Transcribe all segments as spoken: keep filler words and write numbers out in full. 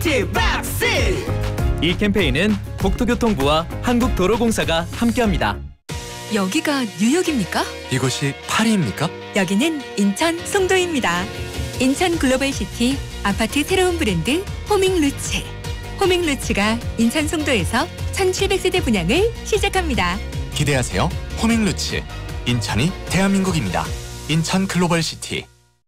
시티박스. 이 캠페인은 국토교통부와 한국도로공사가 함께합니다. 여기가 뉴욕입니까? 이곳이 파리입니까? 여기는 인천 송도입니다. 인천 글로벌시티 아파트 새로운 브랜드 호밍루츠. 호밍루츠가 인천 송도에서 천칠백 세대 분양을 시작합니다. 기대하세요. 호밍루츠. 인천이 대한민국입니다. 인천 글로벌시티.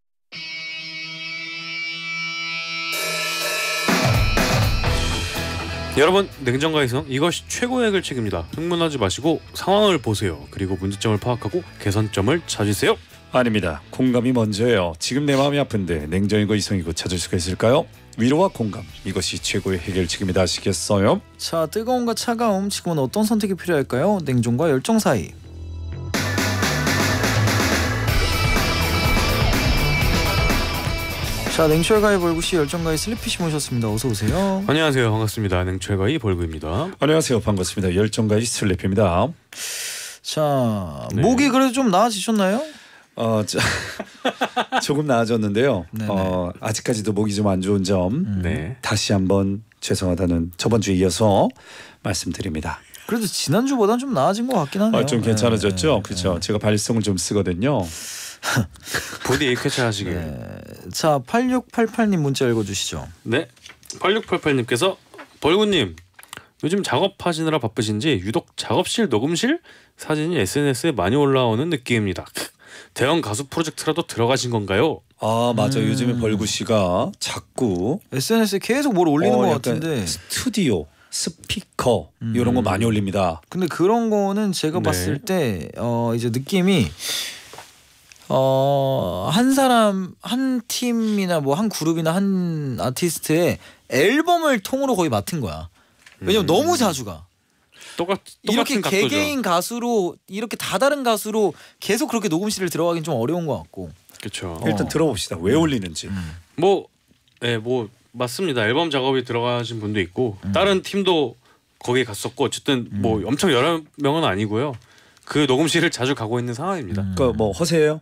여러분, 냉정과 이성, 이것이 최고의 해결책입니다. 흥분하지 마시고 상황을 보세요. 그리고 문제점을 파악하고 개선점을 찾으세요. 아닙니다. 공감이 먼저예요. 지금 내 마음이 아픈데 냉정이고 이성이고 찾을 수가 있을까요? 위로와 공감, 이것이 최고의 해결책입니다. 아시겠어요? 자, 뜨거움과 차가움, 지금은 어떤 선택이 필요할까요? 냉정과 열정 사이. 자, 냉철가의 벌구씨, 열정가의 슬리피씨 모셨습니다. 어서 오세요. 안녕하세요. 반갑습니다. 냉철가의 벌구입니다. 안녕하세요. 반갑습니다. 열정가의 슬리피입니다. 자, 네. 목이 그래도 좀 나아지셨나요? 어, 자, 조금 나아졌는데요. 네네. 어, 아직까지도 목이 좀 안 좋은 점 음. 네. 다시 한번 죄송하다는 저번 주에 이어서 말씀드립니다. 그래도 지난주보단 좀 나아진 것 같긴 하네요. 어, 좀 괜찮아졌죠? 네. 그렇죠. 제가 발성을 좀 쓰거든요. 부디 일쾌차 하시길. 네. 자, 팔육팔팔님 문자 읽어주시죠. 네. 팔육팔팔님께서 벌구님, 요즘 작업하시느라 바쁘신지 유독 작업실 녹음실 사진이 에스엔에스에 많이 올라오는 느낌입니다. 대형 가수 프로젝트라도 들어가신 건가요? 아, 맞아. 음. 요즘에 벌구 씨가 자꾸 에스엔에스에 계속 뭘 올리는 어, 것 약간 같은데. 스튜디오, 스피커 음. 이런 거 많이 올립니다. 근데 그런 거는 제가 네. 봤을 때 어, 이제 느낌이 어, 한 사람 한 팀이나 뭐 한 그룹이나 한 아티스트의 앨범을 통으로 거의 맡은 거야. 왜냐면 음. 너무 자주 가. 똑같 이렇게 똑같은 각도죠. 개개인 가수로 이렇게 다 다른 가수로 계속 그렇게 녹음실을 들어가긴 좀 어려운 것 같고. 그렇죠. 어. 일단 들어봅시다. 왜 올리는지. 음. 뭐, 예, 뭐 맞습니다. 앨범 작업이 들어가신 분도 있고 음. 다른 팀도 거기에 갔었고 어쨌든 뭐 엄청 여러 명은 아니고요. 그 녹음실을 자주 가고 있는 상황입니다. 음. 그뭐 허세예요?